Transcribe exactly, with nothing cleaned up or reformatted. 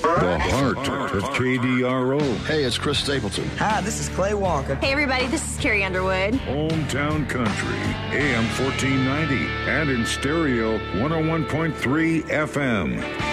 The heart of K D R O. Hey, it's Chris Stapleton. Hi, this is Clay Walker. Hey, everybody, this is Carrie Underwood. Hometown Country, A M fourteen ninety, and in stereo, one oh one point three F M.